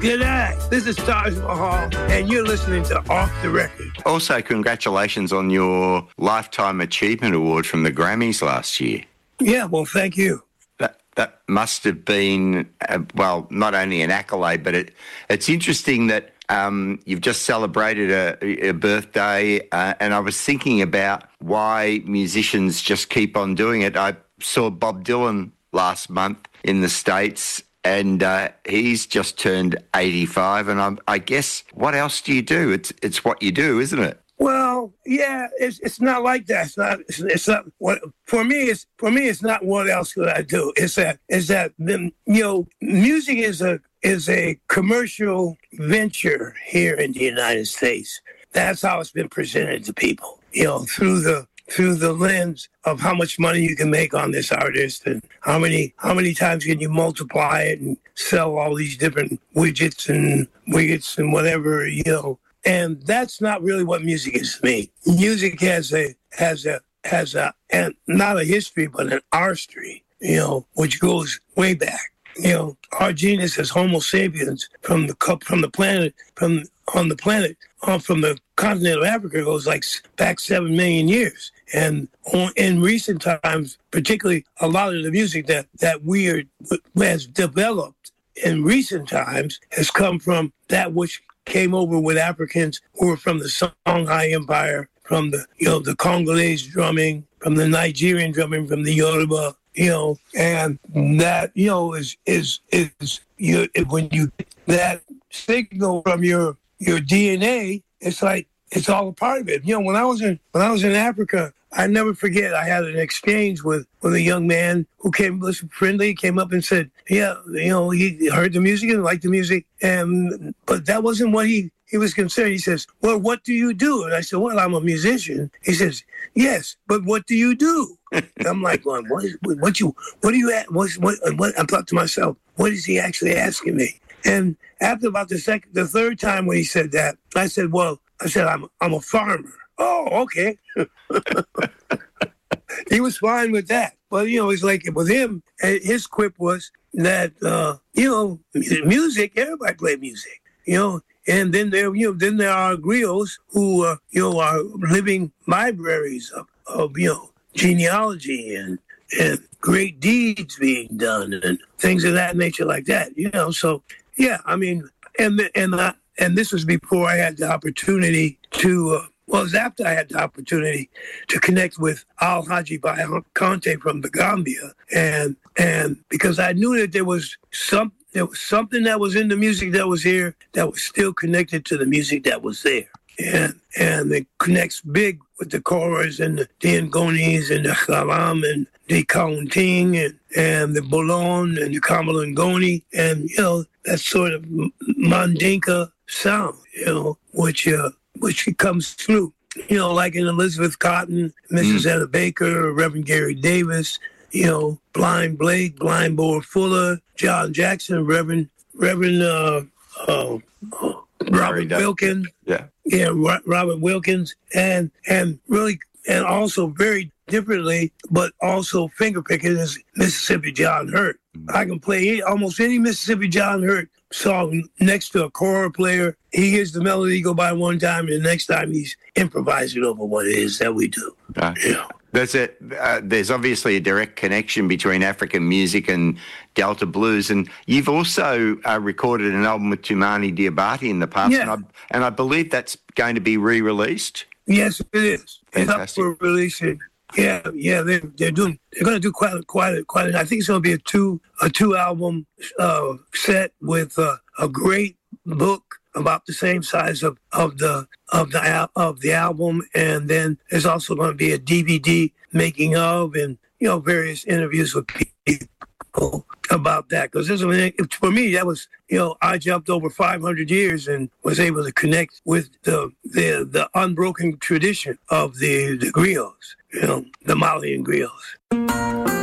G'day, this is Taj Mahal, and you're listening to Off the Record. Also, congratulations on your Lifetime Achievement Award from the Grammys last year. Yeah, well, thank you. That must have been, not only an accolade, but it's interesting that you've just celebrated a birthday, and I was thinking about why musicians just keep on doing it. I saw Bob Dylan last month in the States, and he's just turned 85, and I guess, what else do you do? It's what you do, isn't it? Well, yeah, it's not like that. It's not what for me. It's not what else could I do. It's that music is a commercial venture here in the United States. That's how it's been presented to people. Through the lens of how much money you can make on this artist and how many times can you multiply it and sell all these different widgets and whatever, And that's not really what music is to me. Music has and not a history, but an artistry, which goes way back. Our genus as Homo sapiens from the continent of Africa goes like back 7 million years. And in recent times, particularly a lot of the music that has developed in recent times has come from that which came over with Africans who were from the Songhai Empire, from the Congolese drumming, from the Nigerian drumming, from the Yoruba, and that, when you get that signal from your DNA, it's like, it's all a part of it. When I was in Africa, I never forget, I had an exchange with a young man who came friendly, came up and said, he heard the music and liked the music, but that wasn't what he was concerned. He says, well, what do you do? And I said, well, I'm a musician. He says, yes, but what do you do? And I'm like, well, what do you at? What? I thought to myself, what is he actually asking me? And after about the third time when he said that, I said, I'm a farmer. Oh, okay. He was fine with that. But, it's like with him, his quip was that, music, everybody play music, And then there are griots who, are living libraries of genealogy and great deeds being done and things of that nature like that, So, yeah, I mean, and this was before I had the opportunity to, it was after I had the opportunity to connect with Alhaji Conte from the Gambia, and because I knew that there was something that was in the music that was here that was still connected to the music that was there, and it connects big with the Koras and the Ngonis and the Khalam and the Kaunting and the Bolon and the Kamalangoni and that sort of Mandinka sound, which comes through, like in Elizabeth Cotton, Mrs. Etta Baker, Reverend Gary Davis, Blind Blake, Blind Boar Fuller, John Jackson, Reverend Robert Wilkins. Yeah, Robert Wilkins, and really, and also very differently, but also fingerpicking is Mississippi John Hurt. I can play almost any Mississippi John Hurt song next to a choral player. He hears the melody go by one time, and the next time he's improvising over what it is that we do. There's obviously a direct connection between African music and Delta blues, and you've also recorded an album with Tumani Diabate in the past, and I believe that's going to be re-released. Yes, it is. Fantastic. It's up for releasing. Yeah, they're going to do quite. I think it's going to be a two album set with a great book about the same size of the album, and then there's also going to be a DVD making of, and various interviews with people about that. Because for me, that was I jumped over 500 years and was able to connect with the unbroken tradition of the griots, the Malian griots.